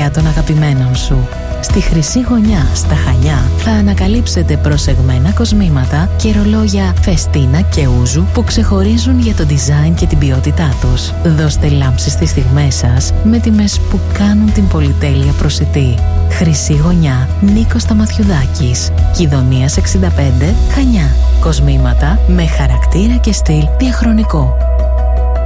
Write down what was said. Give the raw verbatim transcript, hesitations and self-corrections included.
σπίτια των αγαπημένων σου. Στη Χρυσή Γωνιά, στα Χανιά, θα ανακαλύψετε προσεγμένα κοσμήματα και ρολόγια Φεστίνα και Ούζου που ξεχωρίζουν για το design και την ποιότητά τους. Δώστε λάμψη στις στιγμές σας με τιμές που κάνουν την πολυτέλεια προσιτή. Χρυσή Γωνιά, Νίκος Σταμαθιουδάκης, Κηδονίας εξήντα πέντε, Χανιά. Κοσμήματα με χαρακτήρα και στυλ διαχρονικό.